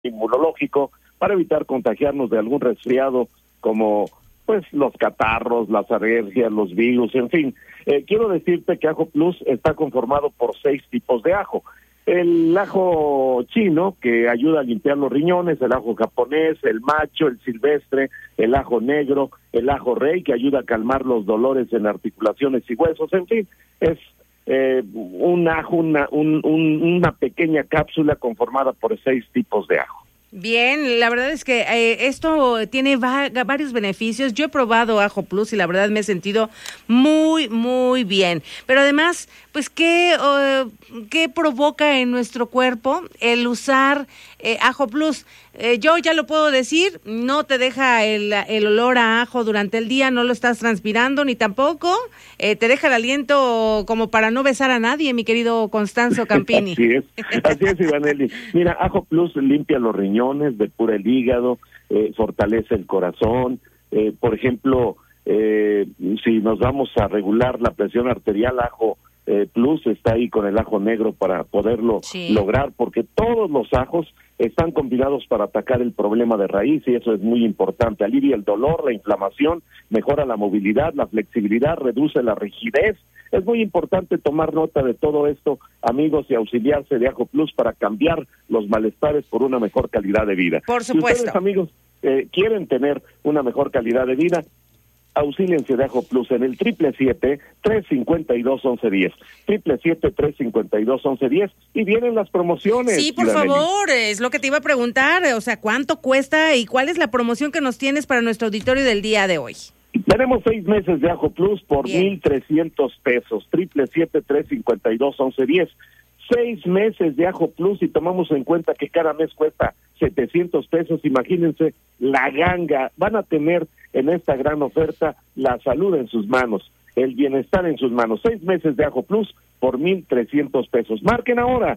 inmunológico para evitar contagiarnos de algún resfriado como pues los catarros, las alergias, los virus, en fin. Quiero decirte que Ajo Plus está conformado por 6 tipos de ajo. El ajo chino, que ayuda a limpiar los riñones, el ajo japonés, el macho, el silvestre, el ajo negro, el ajo rey, que ayuda a calmar los dolores en articulaciones y huesos, en fin, es un ajo, una pequeña cápsula conformada por 6 tipos de ajo. Bien, la verdad es que esto tiene varios beneficios. Yo he probado Ajo Plus y la verdad me he sentido muy, muy bien. Pero además, pues, ¿qué provoca en nuestro cuerpo el usar Ajo Plus? Yo ya lo puedo decir, no te deja el olor a ajo durante el día, no lo estás transpirando ni tampoco te deja el aliento como para no besar a nadie, mi querido Constanzo Campini. Así es, Ivaneli. Mira, Ajo Plus limpia los riñones, depura el hígado, fortalece el corazón. Por ejemplo, si nos vamos a regular la presión arterial, Ajo Plus está ahí con el ajo negro para poderlo lograr, porque todos los ajos están combinados para atacar el problema de raíz y eso es muy importante. Alivia el dolor, la inflamación, mejora la movilidad, la flexibilidad, reduce la rigidez. Es muy importante tomar nota de todo esto, amigos, y auxiliarse de Ajo Plus para cambiar los malestares por una mejor calidad de vida. Por supuesto. Si ustedes, amigos, quieren tener una mejor calidad de vida, auxíliense de Ajo Plus en el 777-352-1110, 777-352-1110, y vienen las promociones. Sí, por favor, es lo que te iba a preguntar, o sea, ¿cuánto cuesta y cuál es la promoción que nos tienes para nuestro auditorio del día de hoy? Tenemos 6 meses de Ajo Plus por 1,300 pesos, 777-352-1110. 6 meses de Ajo Plus y tomamos en cuenta que cada mes cuesta 700 pesos, imagínense la ganga. Van a tener en esta gran oferta la salud en sus manos, el bienestar en sus manos. 6 meses de Ajo Plus por 1,300 pesos. Marquen ahora,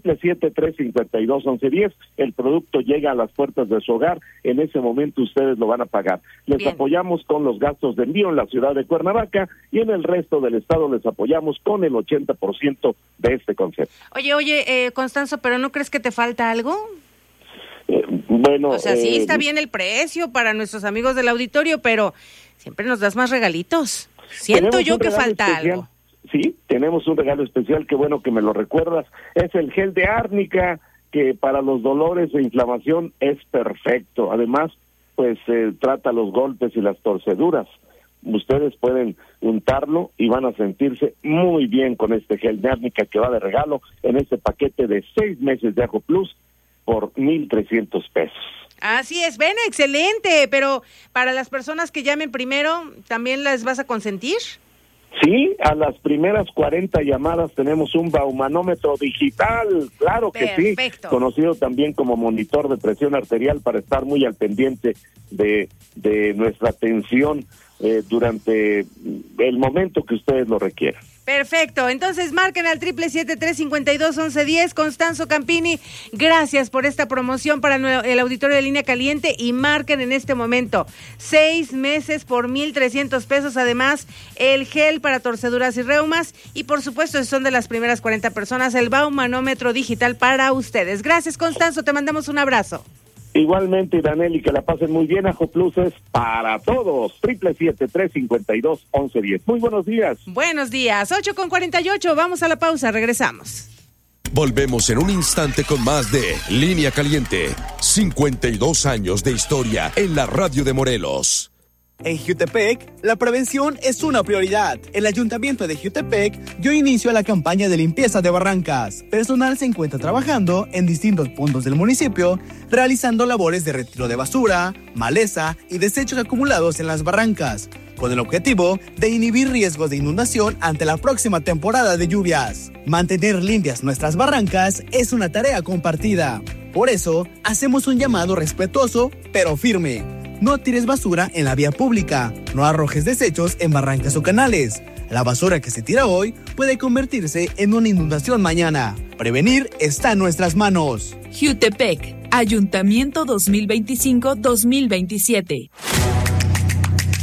777-352-1110. El producto llega a las puertas de su hogar. En ese momento ustedes lo van a pagar. Les apoyamos con los gastos de envío en la ciudad de Cuernavaca y en el resto del estado les apoyamos con el 80% de este concepto. Oye, Constanzo, ¿pero no crees que te falta algo? Bueno, o sea, sí está bien el precio para nuestros amigos del auditorio, pero siempre nos das más regalitos. Siento yo que falta especial. Algo. Sí, tenemos un regalo especial, qué bueno que me lo recuerdas. Es el gel de árnica, que para los dolores e inflamación es perfecto. Además, pues trata los golpes y las torceduras. Ustedes pueden untarlo y van a sentirse muy bien con este gel de árnica que va de regalo en este paquete de 6 meses de Ajo Plus por 1,300 pesos. Así es, ven, excelente, pero para las personas que llamen primero, ¿también las vas a consentir? Sí, a las primeras 40 llamadas tenemos un baumanómetro digital, claro que Perfecto. Sí, conocido también como monitor de presión arterial para estar muy al pendiente de nuestra tensión durante el momento que ustedes lo requieran. Perfecto, entonces marquen al 777-352-1110. Constanzo Campini, gracias por esta promoción para el auditorio de Línea Caliente y marquen en este momento 6 meses por 1,300 pesos, además el gel para torceduras y reumas y por supuesto si son de las primeras 40 personas el baumanómetro digital para ustedes. Gracias, Constanzo, te mandamos un abrazo. Igualmente, Danelli, que la pasen muy bien. Ajo Plus es para todos. 777-352-1110. Muy buenos días. Buenos días. 8:48. Vamos a la pausa. Regresamos. Volvemos en un instante con más de Línea Caliente. 52 años de historia en la radio de Morelos. En Jiutepec, la prevención es una prioridad. El Ayuntamiento de Jiutepec dio inicio a la campaña de limpieza de barrancas. Personal se encuentra trabajando en distintos puntos del municipio, realizando labores de retiro de basura, maleza y desechos acumulados en las barrancas, con el objetivo de inhibir riesgos de inundación ante la próxima temporada de lluvias. Mantener limpias nuestras barrancas es una tarea compartida. Por eso, hacemos un llamado respetuoso, pero firme. No tires basura en la vía pública, no arrojes desechos en barrancas o canales. La basura que se tira hoy puede convertirse en una inundación mañana. Prevenir está en nuestras manos. Jiutepec, Ayuntamiento 2025-2027.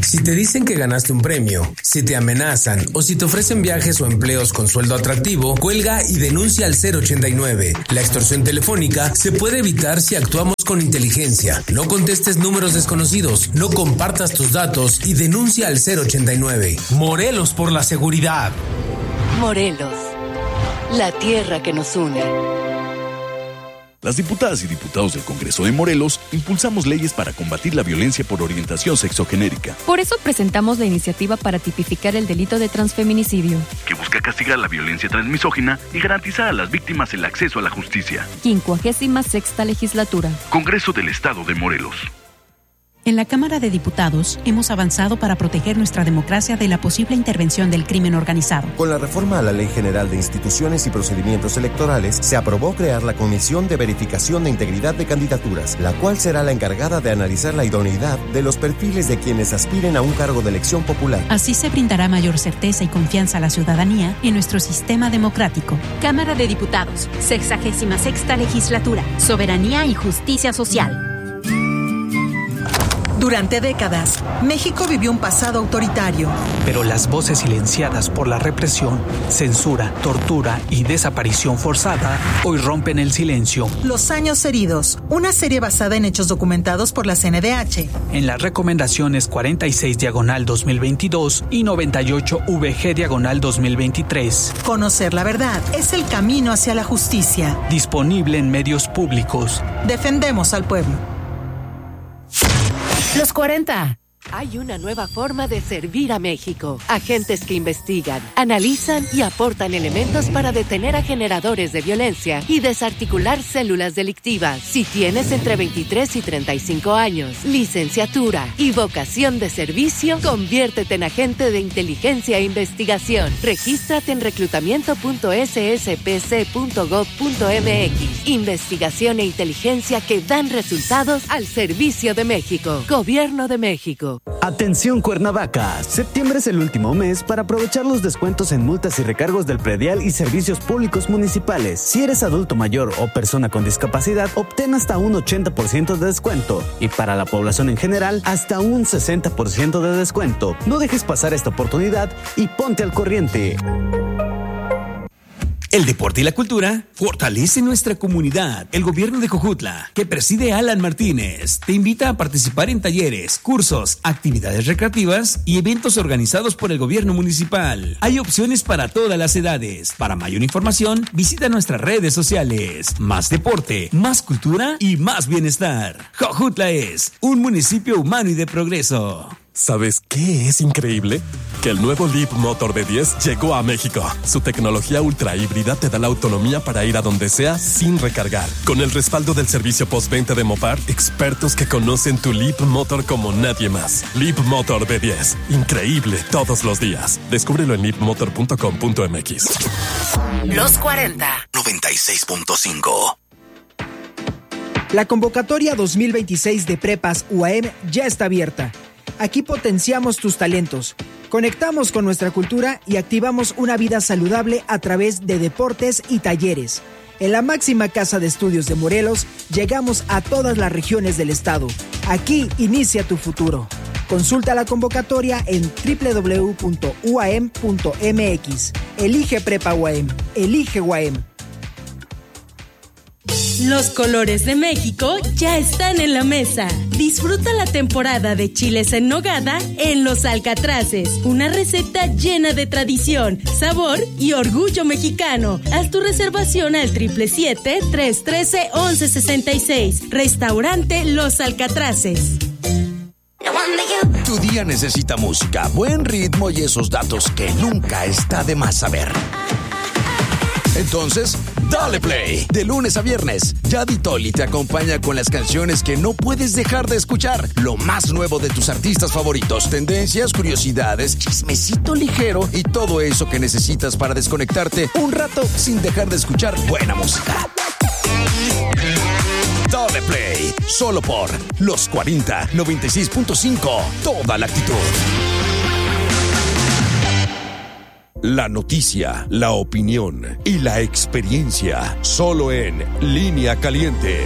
Si te dicen que ganaste un premio, si te amenazan o si te ofrecen viajes o empleos con sueldo atractivo, cuelga y denuncia al 089. La extorsión telefónica se puede evitar si actuamos con inteligencia. No contestes números desconocidos, no compartas tus datos y denuncia al 089. Morelos por la seguridad. Morelos, la tierra que nos une. Las diputadas y diputados del Congreso de Morelos impulsamos leyes para combatir la violencia por orientación sexogenérica. Por eso presentamos la iniciativa para tipificar el delito de transfeminicidio, que busca castigar la violencia transmisógina y garantizar a las víctimas el acceso a la justicia. 56ª legislatura. Congreso del Estado de Morelos. En la Cámara de Diputados hemos avanzado para proteger nuestra democracia de la posible intervención del crimen organizado. Con la reforma a la Ley General de Instituciones y Procedimientos Electorales, se aprobó crear la Comisión de Verificación de Integridad de Candidaturas, la cual será la encargada de analizar la idoneidad de los perfiles de quienes aspiren a un cargo de elección popular. Así se brindará mayor certeza y confianza a la ciudadanía en nuestro sistema democrático. Cámara de Diputados, 66ª Legislatura, Soberanía y Justicia Social. Durante décadas, México vivió un pasado autoritario. Pero las voces silenciadas por la represión, censura, tortura y desaparición forzada hoy rompen el silencio. Los años heridos, una serie basada en hechos documentados por la CNDH. En las recomendaciones 46/2022 y 98VG/2023. Conocer la verdad es el camino hacia la justicia. Disponible en medios públicos. Defendemos al pueblo. Los 40. Hay una nueva forma de servir a México. Agentes que investigan, analizan y aportan elementos para detener a generadores de violencia y desarticular células delictivas. Si tienes entre 23 y 35 años, licenciatura y vocación de servicio, conviértete en agente de inteligencia e investigación. Regístrate en reclutamiento.sspc.gov.mx. Investigación e inteligencia que dan resultados al servicio de México. Gobierno de México. Atención Cuernavaca, septiembre es el último mes para aprovechar los descuentos en multas y recargos del predial y servicios públicos municipales. Si eres adulto mayor o persona con discapacidad, obtén hasta un 80% de descuento y para la población en general hasta un 60% de descuento. No dejes pasar esta oportunidad y ponte al corriente. El deporte y la cultura fortalecen nuestra comunidad. El gobierno de Jojutla, que preside Alan Martínez, te invita a participar en talleres, cursos, actividades recreativas y eventos organizados por el gobierno municipal. Hay opciones para todas las edades. Para mayor información, visita nuestras redes sociales. Más deporte, más cultura y más bienestar. Jojutla es un municipio humano y de progreso. ¿Sabes qué es increíble? Que el nuevo Leap Motor B10 llegó a México. Su tecnología ultra híbrida te da la autonomía para ir a donde sea sin recargar. Con el respaldo del servicio postventa de Mopar, expertos que conocen tu Leap Motor como nadie más. Leap Motor B10. Increíble todos los días. Descúbrelo en leapmotor.com.mx. Los 40. 96.5. La convocatoria 2026 de Prepas UAM ya está abierta. Aquí potenciamos tus talentos, conectamos con nuestra cultura y activamos una vida saludable a través de deportes y talleres. En la máxima casa de estudios de Morelos, llegamos a todas las regiones del estado. Aquí inicia tu futuro. Consulta la convocatoria en www.uam.mx. Elige Prepa UAM. Elige UAM. Los colores de México ya están en la mesa. Disfruta la temporada de chiles en nogada en Los Alcatraces. Una receta llena de tradición, sabor y orgullo mexicano. Haz tu reservación al 777-313-1166. Restaurante Los Alcatraces. Tu día necesita música, buen ritmo y esos datos que nunca está de más saber. Entonces, dale play. De lunes a viernes, Yadi Toli te acompaña con las canciones que no puedes dejar de escuchar. Lo más nuevo de tus artistas favoritos, tendencias, curiosidades, chismecito ligero y todo eso que necesitas para desconectarte un rato sin dejar de escuchar buena música. Dale play, solo por Los 40, 96.5, toda la actitud. La noticia, la opinión y la experiencia, solo en Línea Caliente.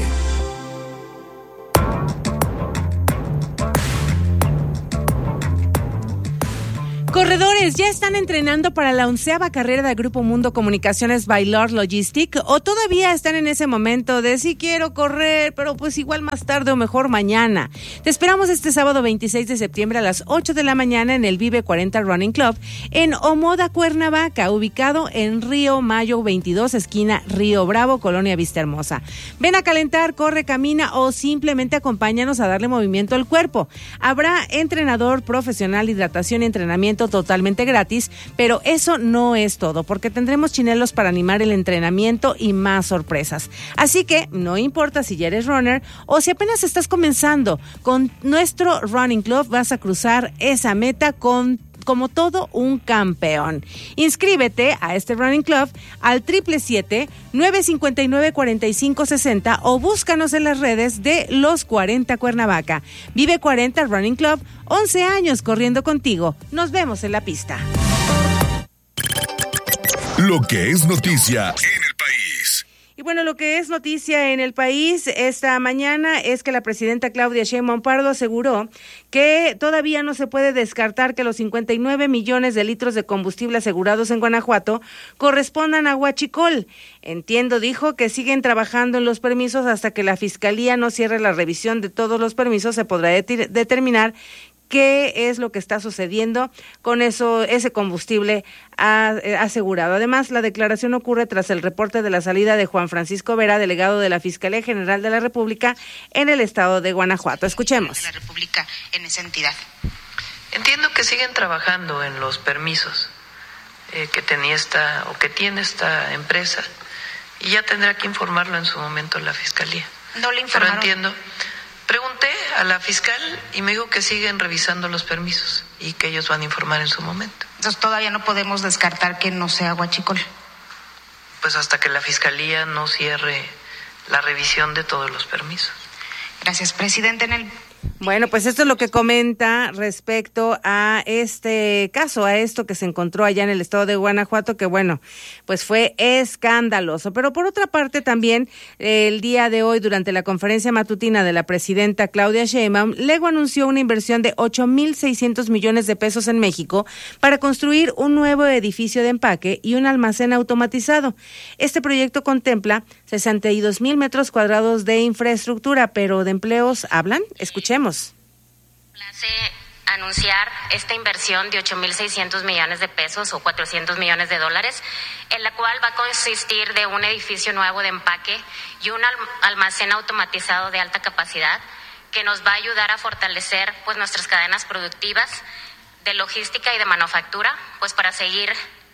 Corredores, ¿ya están entrenando para la 11ª carrera del Grupo Mundo Comunicaciones by Lord Logistic? ¿O todavía están en ese momento de sí quiero correr, pero pues igual más tarde o mejor mañana? Te esperamos este sábado 26 de septiembre a las 8 de la mañana en el Vive 40 Running Club en Omoda, Cuernavaca, ubicado en Río Mayo 22, esquina Río Bravo, Colonia Vista Hermosa. Ven a calentar, corre, camina o simplemente acompáñanos a darle movimiento al cuerpo. Habrá entrenador profesional, hidratación y entrenamiento totalmente gratis, pero eso no es todo, porque tendremos chinelos para animar el entrenamiento y más sorpresas. Así que no importa si ya eres runner o si apenas estás comenzando, con nuestro Running Club vas a cruzar esa meta como todo un campeón. Inscríbete a este Running Club al 777-959-4560 o búscanos en las redes de Los 40 Cuernavaca. Vive 40 Running Club, 11 años corriendo contigo. Nos vemos en la pista. Lo que es noticia en el país. Y bueno, lo que es noticia en el país esta mañana es que la presidenta Claudia Sheinbaum Pardo aseguró que todavía no se puede descartar que los 59 millones de litros de combustible asegurados en Guanajuato correspondan a huachicol. Entiendo, dijo, que siguen trabajando en los permisos hasta que la Fiscalía no cierre la revisión de todos los permisos, se podrá determinar qué es lo que está sucediendo con ese combustible asegurado. Además, la declaración ocurre tras el reporte de la salida de Juan Francisco Vera, delegado de la Fiscalía General de la República en el estado de Guanajuato. Escuchemos. De la República en esa entidad. Entiendo que siguen trabajando en los permisos que tiene esta empresa y ya tendrá que informarlo en su momento la Fiscalía. No le informaron. Pero entiendo. Pregunté a la fiscal y me dijo que siguen revisando los permisos y que ellos van a informar en su momento. Entonces todavía no podemos descartar que no sea huachicol. Pues hasta que la Fiscalía no cierre la revisión de todos los permisos. Gracias, presidente. Bueno, pues esto es lo que comenta respecto a este caso, a esto que se encontró allá en el estado de Guanajuato, que bueno, pues fue escandaloso. Pero por otra parte también, el día de hoy, durante la conferencia matutina de la presidenta Claudia Sheinbaum, Lego anunció una inversión de 8,600 millones de pesos en México para construir un nuevo edificio de empaque y un almacén automatizado. Este proyecto contempla 62,000 metros cuadrados de infraestructura, pero ¿de empleos hablan? Escuchemos. Place anunciar esta inversión de 8,600 millones de pesos o 400 millones de dólares, en la cual va a consistir de un edificio nuevo de empaque y un almacén automatizado de alta capacidad que nos va a ayudar a fortalecer pues nuestras cadenas productivas de logística y de manufactura, pues para seguir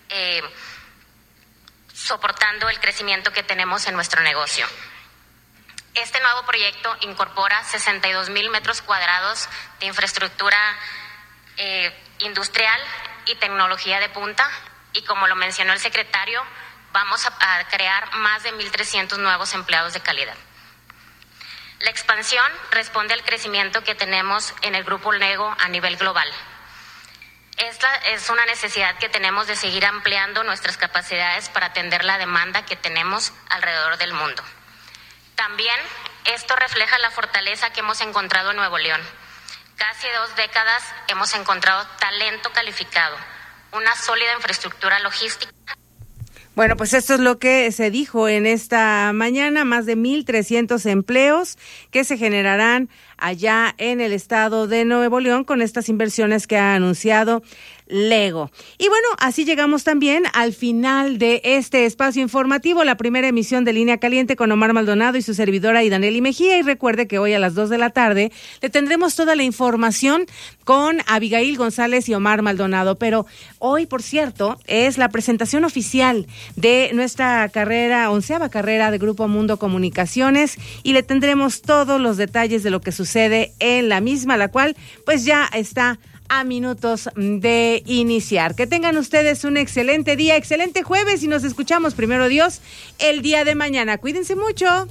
soportando el crecimiento que tenemos en nuestro negocio. Este nuevo proyecto incorpora 62,000 metros cuadrados de infraestructura industrial y tecnología de punta, y como lo mencionó el secretario, vamos a crear más de 1,300 nuevos empleados de calidad. La expansión responde al crecimiento que tenemos en el Grupo Lego a nivel global. Esta es una necesidad que tenemos de seguir ampliando nuestras capacidades para atender la demanda que tenemos alrededor del mundo. También esto refleja la fortaleza que hemos encontrado en Nuevo León. Casi 2 décadas hemos encontrado talento calificado, una sólida infraestructura logística. Bueno, pues esto es lo que se dijo en esta mañana, más de 1,300 empleos que se generarán allá en el estado de Nuevo León con estas inversiones que ha anunciado Lego. Y bueno, así llegamos también al final de este espacio informativo, la primera emisión de Línea Caliente con Omar Maldonado y su servidora Idaneli Mejía. Y recuerde que hoy a las 2 de la tarde le tendremos toda la información con Abigail González y Omar Maldonado. Pero hoy, por cierto, es la presentación oficial de nuestra carrera, 11ª carrera de Grupo Mundo Comunicaciones, y le tendremos todos los detalles de lo que sucede en la misma, la cual pues ya está a minutos de iniciar. Que tengan ustedes un excelente día, excelente jueves, y nos escuchamos, primero Dios, el día de mañana. Cuídense mucho.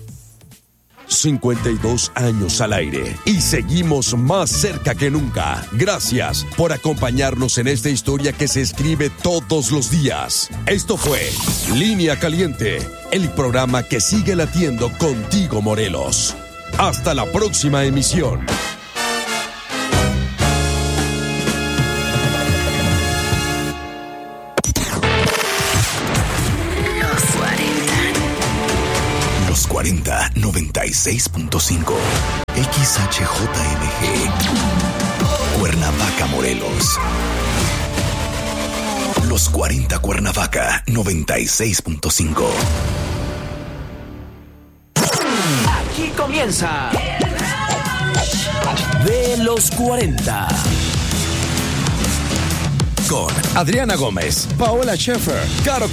52 años al aire y seguimos más cerca que nunca. Gracias por acompañarnos en esta historia que se escribe todos los días. Esto fue Línea Caliente, el programa que sigue latiendo contigo, Morelos. Hasta la próxima emisión. 40 96.5. XHJMG. Cuernavaca, Morelos. Los 40 Cuernavaca 96.5. Aquí comienza De los 40. Con Adriana Gómez, Paola Schaefer, Caro